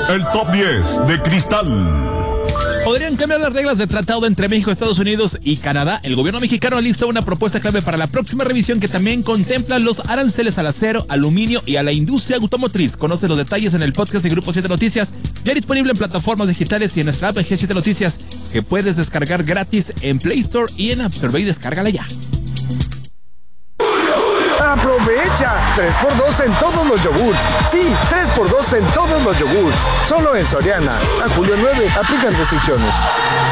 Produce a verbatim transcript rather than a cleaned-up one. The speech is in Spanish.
El top diez de Cristal. Podrían cambiar las reglas de tratado entre México, Estados Unidos y Canadá. El gobierno mexicano alista una propuesta clave para la próxima revisión que también contempla los aranceles al acero, aluminio y a la industria automotriz. Conoce los detalles en el podcast de Grupo siete Noticias, ya disponible en plataformas digitales y en nuestra app G siete Noticias, que puedes descargar gratis en Play Store y en App Store. Ve y descárgala ya. ¡Aprovecha! tres por dos en todos los yogurts. Sí, tres por dos en todos los yogurts. Solo en Soriana. A julio nueve, aplican restricciones.